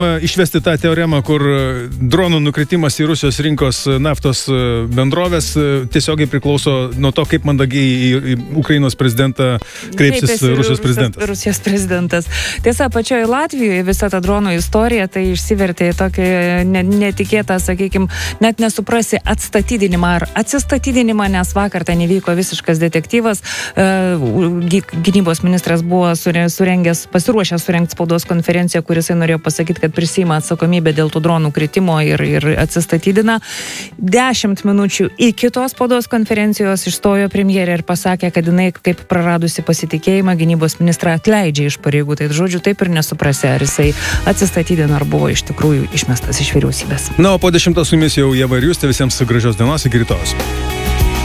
išvesti tą teoremą, kur dronų nukritimas į Rusijos rinkos naftos bendrovės tiesiogiai priklauso nuo to, kaip mandagiai į Ukrainos prezidentą kreipsis Rusijos prezidentas. Rusijos prezidentas. Tiesa, pačioje Latvijoje visa ta dronų istorija tai išsivertė į tokį netikėtą, sakykime, net nesuprasi atstatydinimą ar atsistatydinimą, nes vakar ten įvyko visiškas detektyvas. Gynybos ministras buvo pasiruošęs surengti spaudos konferenciją, kuris norėjo pasakyti, kad prisima atsakomybę dėl tų dronų kritimo ir atsistatydina. 10 minučių iki tos spaudos konferencijos išstojo premjerė ir pasakė, kad jinai kaip praradusi pasitikėjimą gynybos ministrą atleidžia iš pareigų. Tai žodžiu, taip ir nesuprasi, ar jisai atsistatydino, ar buvo iš tikrųjų išmestas iš vyriausybės. Na, o po 10 su jumis jau Ieva ir Justė. Visiems gražios dienos, iki rytojus.